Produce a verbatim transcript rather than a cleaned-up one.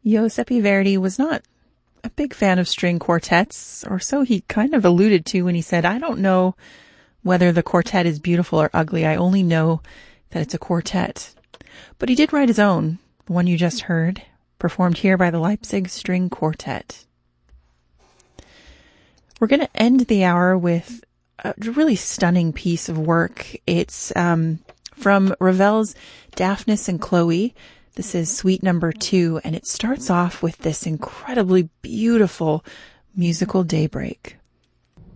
Giuseppe Verdi was not a big fan of string quartets, or so he kind of alluded to when he said, I don't know whether the quartet is beautiful or ugly. I only know that it's a quartet. But he did write his own, the one you just heard, performed here by the Leipzig String Quartet. We're going to end the hour with a really stunning piece of work. It's um, from Ravel's Daphnis and Chloe. This is suite number two, and it starts off with this incredibly beautiful musical daybreak.